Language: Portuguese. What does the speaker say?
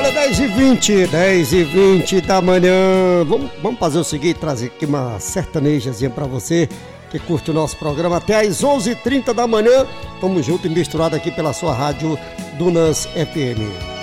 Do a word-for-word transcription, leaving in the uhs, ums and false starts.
Olha, dez e vinte, dez e vinte da manhã. Vamos, vamos fazer o seguinte, trazer aqui uma sertanejazinha pra você que curte o nosso programa até às onze e trinta da manhã. Tamo junto e misturado aqui pela sua rádio Dunas F M.